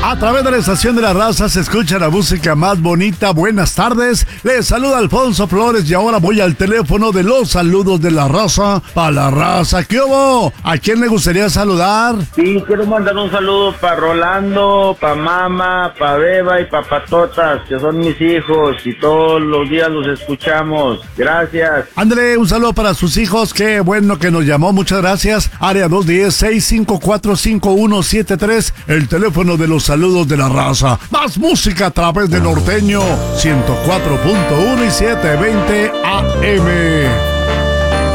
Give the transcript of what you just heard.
A través de la estación de la raza se escucha la música más bonita. Buenas tardes, les saluda Alfonso Flores y ahora voy al teléfono de los saludos de la raza. Para la raza, ¿qué hubo? ¿A quién le gustaría saludar? Sí, quiero mandar un saludo para Rolando, para Mama, para Beba y para Patotas, que son mis hijos y todos los días los escuchamos. Gracias. Ándale, un saludo para sus hijos, qué bueno que nos llamó, muchas gracias. Área 210-654-5173, el teléfono de los saludos de la raza. Más música a través de Norteño 104.1 y 720 AM.